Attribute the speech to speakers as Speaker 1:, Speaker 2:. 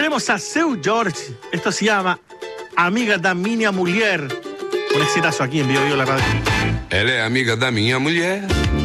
Speaker 1: tenemos a Seu George. Esto se llama Amiga da Minha Mulher. Un exitazo aquí en Vivo Vivo la radio.
Speaker 2: Ela é amiga da minha mulher.